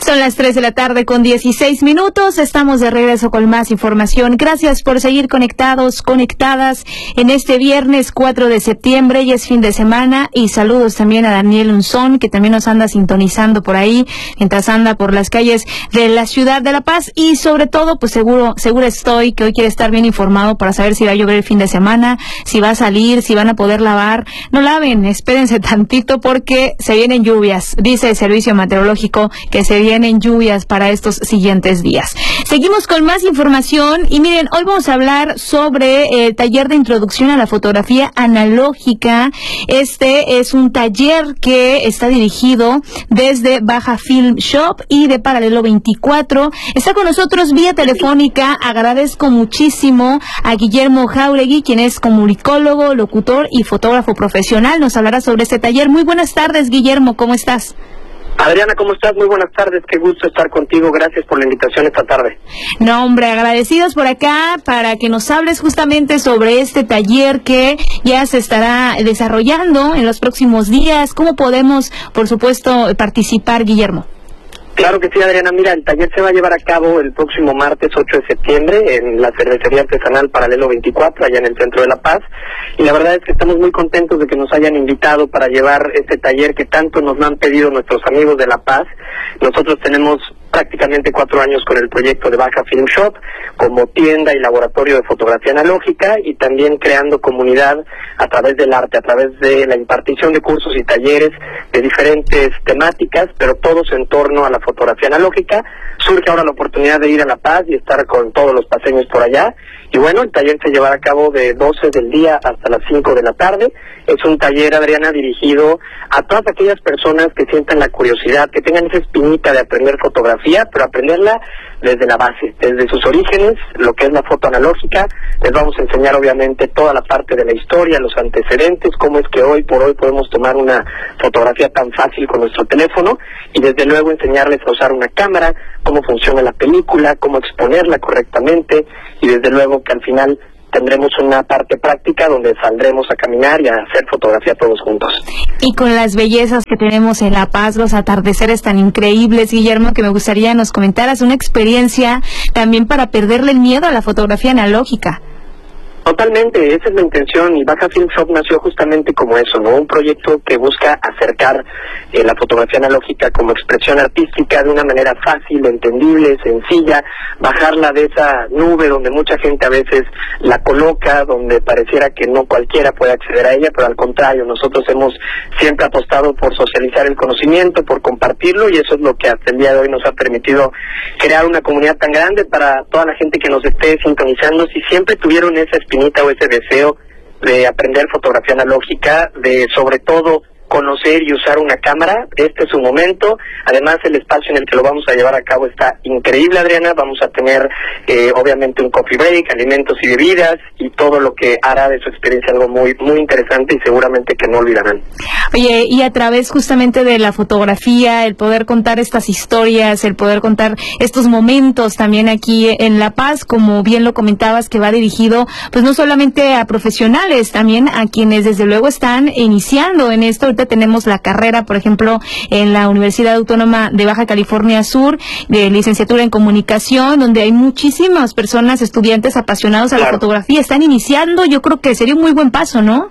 Son las 3 de la tarde con 16 minutos. Estamos de regreso con más información. Gracias por seguir conectados, conectadas en este viernes 4 de septiembre. Ya es fin de semana. Y saludos también a Daniel Unzón, que también nos anda sintonizando por ahí, mientras anda por las calles de la ciudad de La Paz. Y sobre todo, pues seguro estoy que hoy quiere estar bien informado para saber si va a llover el fin de semana, si va a salir, si van a poder lavar. No laven, espérense tantito porque se vienen lluvias. Dice el Servicio Meteorológico que se vienen lluvias para estos siguientes días. Seguimos con más información y miren, hoy vamos a hablar sobre el taller de introducción a la fotografía analógica. Este es un taller que está dirigido desde Baja Film Shop y de Paralelo 24. Está con nosotros vía telefónica. Agradezco muchísimo a Guillermo Jáuregui, quien es comunicólogo, locutor y fotógrafo profesional. Nos hablará sobre este taller. Muy buenas tardes, Guillermo, ¿cómo estás? Adriana, ¿cómo estás? Muy buenas tardes, qué gusto estar contigo, gracias por la invitación esta tarde. No, hombre, agradecidos por acá para que nos hables justamente sobre este taller que ya se estará desarrollando en los próximos días. ¿Cómo podemos, por supuesto, participar, Guillermo? Claro que sí, Adriana. Mira, el taller se va a llevar a cabo el próximo martes 8 de septiembre en la cervecería artesanal Paralelo 24, allá en el centro de La Paz. Y la verdad es que estamos muy contentos de que nos hayan invitado para llevar este taller que tanto nos lo han pedido nuestros amigos de La Paz. Nosotros tenemos prácticamente 4 años con el proyecto de Baja Film Shop como tienda y laboratorio de fotografía analógica y también creando comunidad a través del arte, a través de la impartición de cursos y talleres de diferentes temáticas, pero todos en torno a la fotografía analógica. Surge ahora la oportunidad de ir a La Paz y estar con todos los paseños por allá. Y bueno, el taller se llevará a cabo de 12 del día hasta las 5 de la tarde. Es un taller, Adriana, dirigido a todas aquellas personas que sientan la curiosidad, que tengan esa espinita de aprender fotografía, pero aprenderla desde la base, desde sus orígenes, lo que es la foto analógica. Les vamos a enseñar obviamente toda la parte de la historia, los antecedentes, cómo es que hoy por hoy podemos tomar una fotografía tan fácil con nuestro teléfono y desde luego enseñarles a usar una cámara, cómo funciona la película, cómo exponerla correctamente y desde luego que al final tendremos una parte práctica donde saldremos a caminar y a hacer fotografía todos juntos. Y con las bellezas que tenemos en La Paz, los atardeceres tan increíbles, Guillermo, que me gustaría nos comentaras una experiencia también para perderle el miedo a la fotografía analógica. Totalmente, esa es la intención y Baja Film Shop nació justamente como eso, ¿no? Un proyecto que busca acercar la fotografía analógica como expresión artística de una manera fácil, entendible, sencilla, bajarla de esa nube donde mucha gente a veces la coloca, donde pareciera que no cualquiera puede acceder a ella, pero al contrario, nosotros hemos siempre apostado por socializar el conocimiento, por compartirlo y eso es lo que hasta el día de hoy nos ha permitido crear una comunidad tan grande para toda la gente que nos esté sintonizando. Si siempre tuvieron esa espinita o ese deseo de aprender fotografía analógica, de sobre todo conocer y usar una cámara, este es su momento. Además el espacio en el que lo vamos a llevar a cabo está increíble, Adriana. Vamos a tener obviamente un coffee break, alimentos y bebidas y todo lo que hará de su experiencia algo muy muy interesante y seguramente que no olvidarán. Oye, y a través justamente de la fotografía, el poder contar estas historias, el poder contar estos momentos también aquí en La Paz, como bien lo comentabas, que va dirigido pues no solamente a profesionales, también a quienes desde luego están iniciando en esto. Ahorita tenemos la carrera, por ejemplo, en la Universidad Autónoma de Baja California Sur, de licenciatura en comunicación, donde hay muchísimas personas, estudiantes apasionados a la fotografía, están iniciando. Yo creo que sería un muy buen paso, ¿no?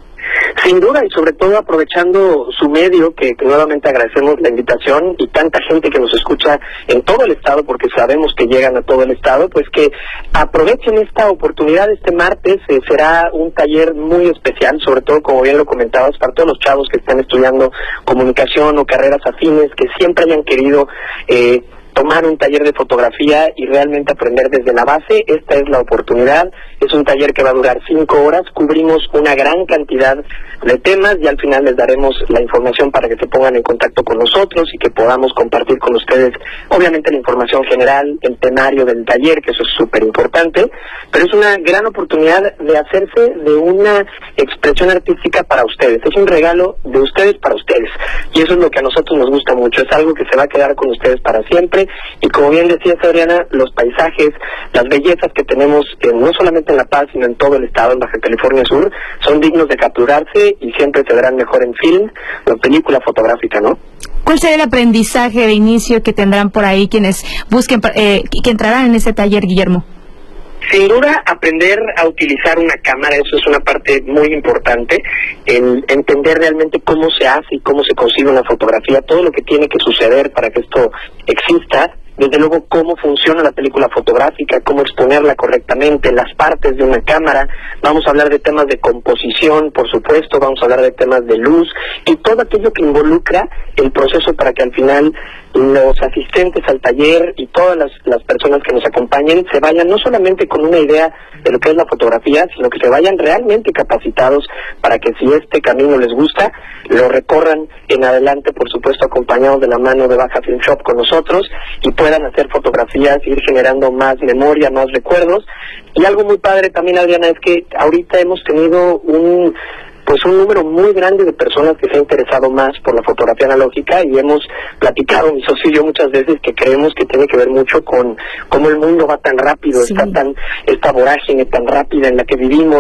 Sin duda, y sobre todo aprovechando su medio, que nuevamente agradecemos la invitación, y tanta gente que nos escucha en todo el estado, porque sabemos que llegan a todo el estado, pues que aprovechen esta oportunidad. Este martes será un taller muy especial, sobre todo, como bien lo comentabas, para todos los chavos que están estudiando comunicación o carreras afines, que siempre hayan querido tomar un taller de fotografía y realmente aprender desde la base. Esta es la oportunidad. Es un taller que va a durar 5 horas, cubrimos una gran cantidad de temas y al final les daremos la información para que se pongan en contacto con nosotros y que podamos compartir con ustedes, obviamente, la información general, el temario del taller, que eso es súper importante, pero es una gran oportunidad de hacerse de una expresión artística para ustedes. Es un regalo de ustedes para ustedes y eso es lo que a nosotros nos gusta mucho. Es algo que se va a quedar con ustedes para siempre importante. Y como bien decías, Adriana, los paisajes, las bellezas que tenemos no solamente en La Paz, sino en todo el estado, en Baja California Sur, son dignos de capturarse y siempre se verán mejor en film o en película fotográfica, ¿no? ¿Cuál será el aprendizaje de inicio que tendrán por ahí quienes busquen, que entrarán en este taller, Guillermo? Sin duda, aprender a utilizar una cámara, eso es una parte muy importante, el entender realmente cómo se hace y cómo se consigue una fotografía, todo lo que tiene que suceder para que esto exista. Desde luego, cómo funciona la película fotográfica, cómo exponerla correctamente, las partes de una cámara. Vamos a hablar de temas de composición, por supuesto, vamos a hablar de temas de luz y todo aquello que involucra el proceso para que al final los asistentes al taller y todas las personas que nos acompañen se vayan no solamente con una idea de lo que es la fotografía, sino que se vayan realmente capacitados para que si este camino les gusta, lo recorran en adelante, por supuesto, acompañados de la mano de Baja Film Shop con nosotros y puedan hacer fotografías, ir generando más memoria, más recuerdos. Y algo muy padre también, Adriana, es que ahorita hemos tenido un número muy grande de personas que se han interesado más por la fotografía analógica y hemos platicado, mi socio y yo, muchas veces que creemos que tiene que ver mucho con cómo el mundo va tan rápido, sí. Esta vorágine tan rápida en la que vivimos,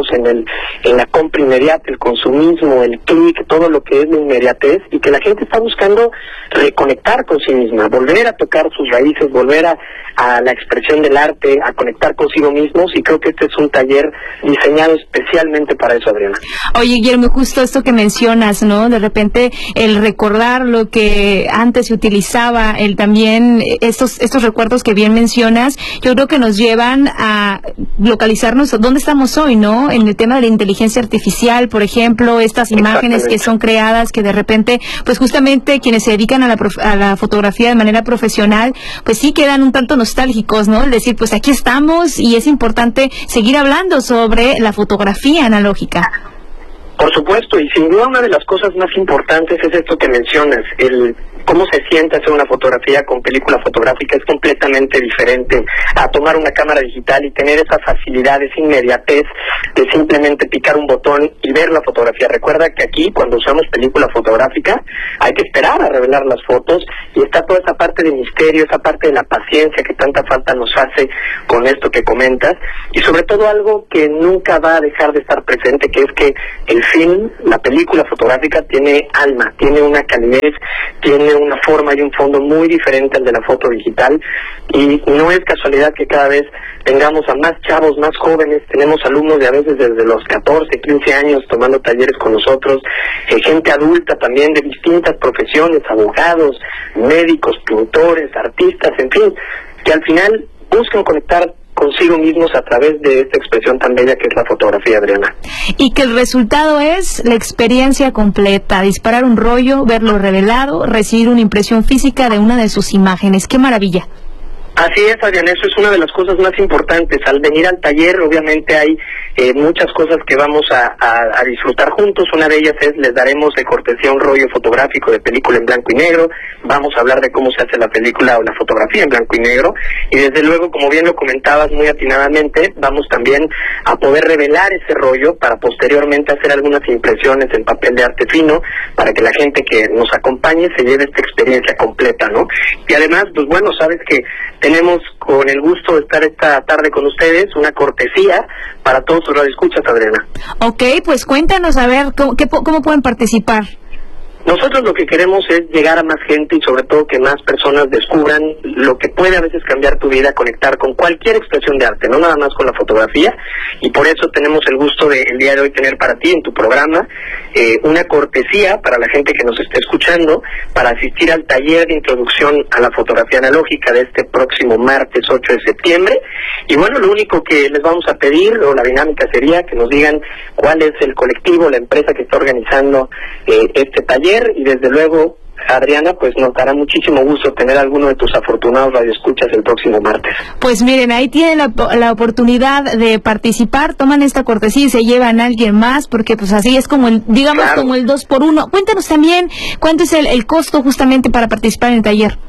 en la compra inmediata, el consumismo, el clic, todo lo que es la inmediatez, y que la gente está buscando reconectar con sí misma, volver a tocar sus raíces, volver a la expresión del arte, a conectar consigo mismos, y creo que este es un taller diseñado especialmente para eso, Adriana. Oye, Guillermo, justo esto que mencionas, ¿no? De repente el recordar lo que antes se utilizaba, el también estos recuerdos que bien mencionas, yo creo que nos llevan a localizarnos dónde estamos hoy, ¿no? En el tema de la inteligencia artificial, por ejemplo, estas imágenes que son creadas, que de repente, pues justamente quienes se dedican a la fotografía de manera profesional, pues sí quedan un tanto nostálgicos, ¿no? Es decir, pues aquí estamos y es importante seguir hablando sobre la fotografía analógica. Por supuesto, y sin duda una de las cosas más importantes es esto que mencionas, el cómo se siente hacer una fotografía con película fotográfica es completamente diferente a tomar una cámara digital y tener esa facilidad, esa inmediatez de simplemente picar un botón y ver la fotografía. Recuerda que aquí, cuando usamos película fotográfica, hay que esperar a revelar las fotos y está toda esa parte de misterio, esa parte de la paciencia que tanta falta nos hace con esto que comentas, y sobre todo algo que nunca va a dejar de estar presente, que es que el film, la película fotográfica, tiene alma, tiene una calidez, tiene una forma y un fondo muy diferente al de la foto digital, y no es casualidad que cada vez tengamos a más chavos, más jóvenes, tenemos alumnos de a veces desde los 14, 15 años tomando talleres con nosotros, gente adulta también de distintas profesiones, abogados, médicos, pintores, artistas, en fin, que al final buscan conectar consigo mismos a través de esta expresión tan bella que es la fotografía, Adriana. Y que el resultado es la experiencia completa, disparar un rollo, verlo revelado, recibir una impresión física de una de sus imágenes. ¡Qué maravilla! Así es, Adriana, eso es una de las cosas más importantes. Al venir al taller, obviamente hay muchas cosas que vamos a disfrutar juntos. Una de ellas es, les daremos de cortesía un rollo fotográfico de película en blanco y negro. Vamos a hablar de cómo se hace la película o la fotografía en blanco y negro. Y desde luego, como bien lo comentabas muy atinadamente, vamos también a poder revelar ese rollo para posteriormente hacer algunas impresiones en papel de arte fino para que la gente que nos acompañe se lleve esta experiencia completa, ¿no? Y además, pues bueno, sabes que tenemos con el gusto de estar esta tarde con ustedes una cortesía para todos los radioescuchas, Adriana. Ok, pues cuéntanos a ver cómo pueden participar. Nosotros lo que queremos es llegar a más gente y sobre todo que más personas descubran lo que puede a veces cambiar tu vida, conectar con cualquier expresión de arte, no nada más con la fotografía, y por eso tenemos el gusto de el día de hoy tener para ti en tu programa una cortesía para la gente que nos esté escuchando para asistir al taller de introducción a la fotografía analógica de este próximo martes 8 de septiembre. Y bueno, lo único que les vamos a pedir, o la dinámica sería que nos digan cuál es el colectivo, la empresa que está organizando este taller. Y desde luego, Adriana, pues nos dará muchísimo gusto tener a alguno de tus afortunados radioescuchas el próximo martes. Pues miren, ahí tienen la oportunidad de participar, toman esta cortesía y se llevan a alguien más, porque pues así es como digamos, claro, como el 2x1. Cuéntanos también cuánto es el costo justamente para participar en el taller.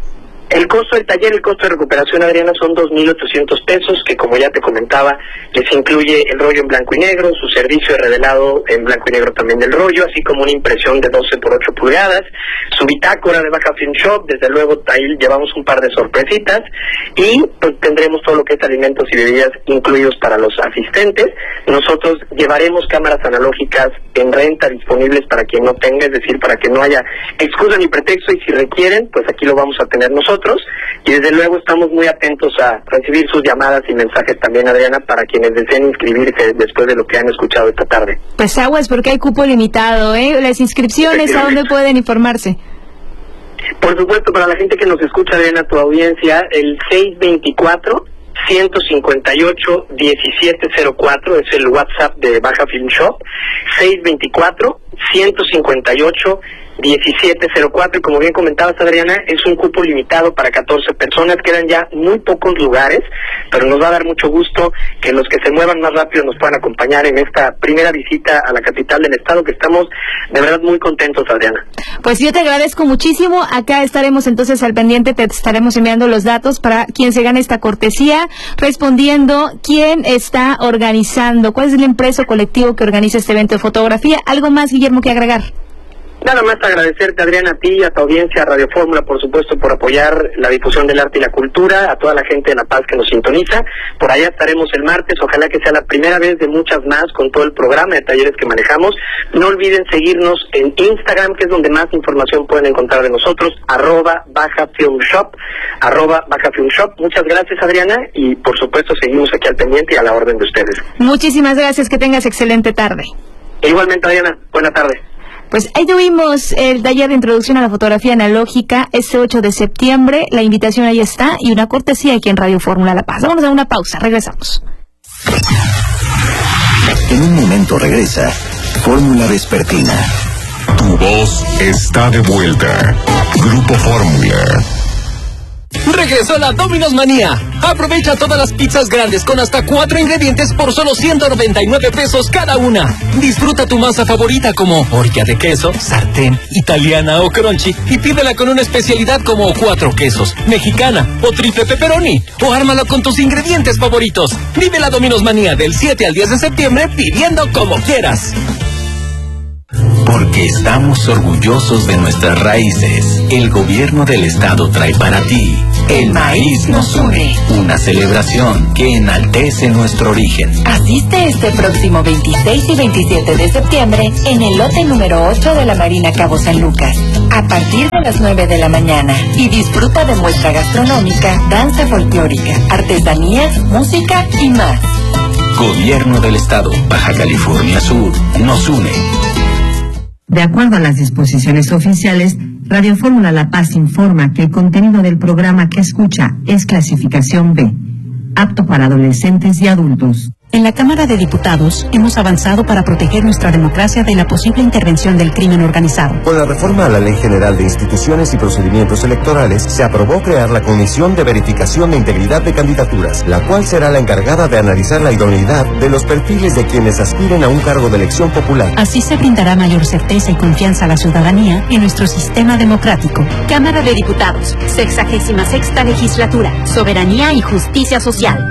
El costo del taller, el costo de recuperación, Adriana, son 2,800 pesos, que como ya te comentaba, les incluye el rollo en blanco y negro, su servicio de revelado en blanco y negro también del rollo, así como una impresión de 12 por 8 pulgadas, su bitácora de Baja Film Shop, desde luego ahí llevamos un par de sorpresitas, y pues tendremos todo lo que es alimentos y bebidas incluidos para los asistentes. Nosotros llevaremos cámaras analógicas en renta disponibles para quien no tenga, es decir, para que no haya excusa ni pretexto, y si requieren, pues aquí lo vamos a tener nosotros. Y desde luego estamos muy atentos a recibir sus llamadas y mensajes también, Adriana, para quienes deseen inscribirse después de lo que han escuchado esta tarde. Pues aguas, porque hay cupo limitado, ¿eh? Las inscripciones, ¿a dónde pueden informarse? Por supuesto, para la gente que nos escucha, Adriana, tu audiencia, el 624-158-1704 es el WhatsApp de Baja Film Shop, 624-158-1704, y como bien comentabas, Adriana, es un cupo limitado para 14 personas, quedan ya muy pocos lugares, pero nos va a dar mucho gusto que los que se muevan más rápido nos puedan acompañar en esta primera visita a la capital del estado, que estamos de verdad muy contentos, Adriana. Pues yo te agradezco muchísimo, acá estaremos entonces al pendiente, te estaremos enviando los datos para quien se gane esta cortesía, respondiendo quién está organizando, cuál es la empresa o colectivo que organiza este evento de fotografía. ¿Algo más, Guillermo, que agregar? Nada más agradecerte, Adriana, a ti, a tu audiencia, a Radio Fórmula, por supuesto, por apoyar la difusión del arte y la cultura, a toda la gente de La Paz que nos sintoniza. Por allá estaremos el martes, ojalá que sea la primera vez de muchas más con todo el programa de talleres que manejamos. No olviden seguirnos en Instagram, que es donde más información pueden encontrar de nosotros, @BajaFilmShop, @BajaFilmShop. Muchas gracias, Adriana, y por supuesto seguimos aquí al pendiente y a la orden de ustedes. Muchísimas gracias, que tengas excelente tarde. Igualmente, Adriana, buena tarde. Pues ahí tuvimos el taller de introducción a la fotografía analógica este 8 de septiembre. La invitación ahí está y una cortesía aquí en Radio Fórmula La Paz. Vamos a una pausa, regresamos. En un momento regresa Fórmula Vespertina. Tu voz está de vuelta. Grupo Fórmula. Regresó la Domino's Manía. Aprovecha todas las pizzas grandes con hasta 4 ingredientes por solo 199 pesos cada una. Disfruta tu masa favorita como orilla de queso, sartén, italiana o crunchy, y pídela con una especialidad como 4 quesos, mexicana o triple pepperoni, o ármalo con tus ingredientes favoritos. Vive la Domino's Manía del 7 al 10 de septiembre pidiendo como quieras. Porque estamos orgullosos de nuestras raíces, el gobierno del estado trae para ti El Maíz Nos Une, una celebración que enaltece nuestro origen. Asiste este próximo 26 y 27 de septiembre en el lote número 8 de la Marina Cabo San Lucas, a partir de las 9 de la mañana, y disfruta de muestra gastronómica, danza folclórica, artesanías, música y más. Gobierno del estado, Baja California Sur, nos une. De acuerdo a las disposiciones oficiales, Radio Fórmula La Paz informa que el contenido del programa que escucha es clasificación B, apto para adolescentes y adultos. En la Cámara de Diputados hemos avanzado para proteger nuestra democracia de la posible intervención del crimen organizado. Con la reforma a la Ley General de Instituciones y Procedimientos Electorales, se aprobó crear la Comisión de Verificación de Integridad de Candidaturas, la cual será la encargada de analizar la idoneidad de los perfiles de quienes aspiren a un cargo de elección popular. Así se brindará mayor certeza y confianza a la ciudadanía en nuestro sistema democrático. Cámara de Diputados, 66ª Legislatura, Soberanía y Justicia Social.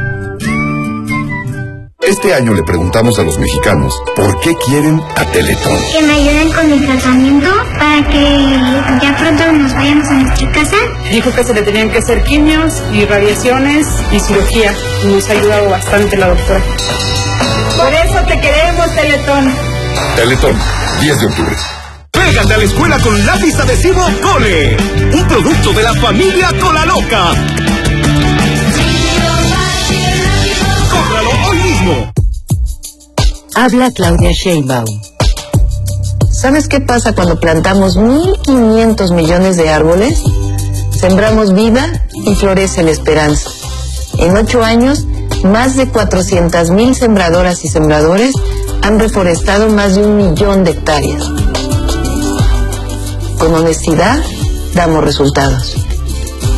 Este año le preguntamos a los mexicanos por qué quieren a Teletón. Que me ayuden con mi tratamiento para que ya pronto nos vayamos a nuestra casa. Dijo que se le tenían que hacer quimios y radiaciones y cirugía. Nos ha ayudado bastante la doctora. Por eso te queremos, Teletón. Teletón, 10 de octubre. Pégate a la escuela con lápiz adhesivo Cole, un producto de la familia Cola Loca. ¡Cómpralo hoy mismo! Habla Claudia Sheinbaum. ¿Sabes qué pasa cuando plantamos 1.500 millones de árboles? Sembramos vida y florece la esperanza. En 8 años, más de 400,000 sembradoras y sembradores han reforestado más de 1 millón de hectáreas. Con honestidad, damos resultados.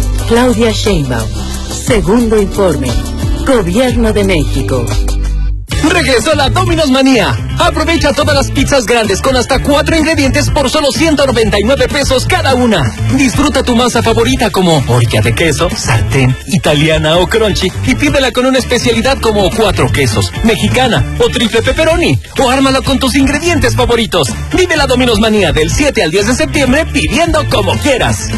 Claudia Sheinbaum, segundo informe. Gobierno de México. Regresó la Domino's Manía. Aprovecha todas las pizzas grandes con hasta 4 ingredientes por solo 199 pesos cada una. Disfruta tu masa favorita como orilla de queso, sartén, italiana o crunchy y pídela con una especialidad como 4 quesos, mexicana o triple pepperoni o ármala con tus ingredientes favoritos. Vive la Domino's Manía del 7 al 10 de septiembre pidiendo como quieras.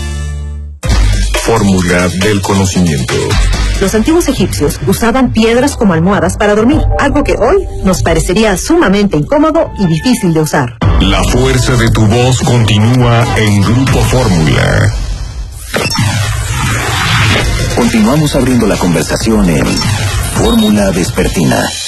Fórmula del conocimiento. Los antiguos egipcios usaban piedras como almohadas para dormir, algo que hoy nos parecería sumamente incómodo y difícil de usar. La fuerza de tu voz continúa en Grupo Fórmula. Continuamos abriendo la conversación en Fórmula Vespertina.